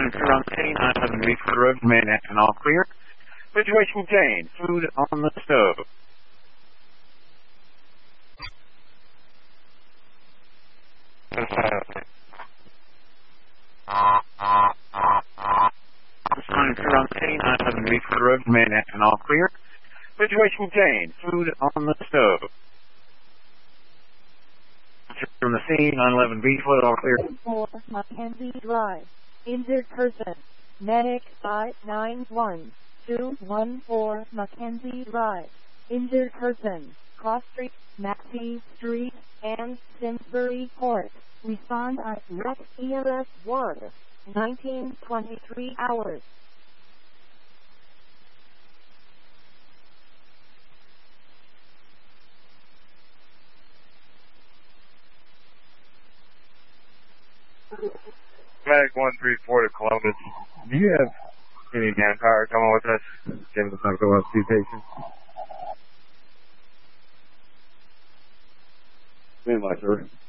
Responding to around 8911 Beechwood Road, Manhattan, all clear. Situation contained. Food on the stove. Responding to around 8911 Beechwood Road, Manhattan, all clear. Situation contained. Food on the stove. From the scene, 911 Beechwood, all clear. 4 Mackenzie Drive. Injured person. Medic 591-214 Mackenzie Drive. Injured person. Cross Street, Maxey Street, and Simsbury Court. Respond at REC EMS 1. 1923 hours. Medic 134 to Columbus. Do you have any manpower coming with us? Getting the Psycho LC patient. Stand by, sir.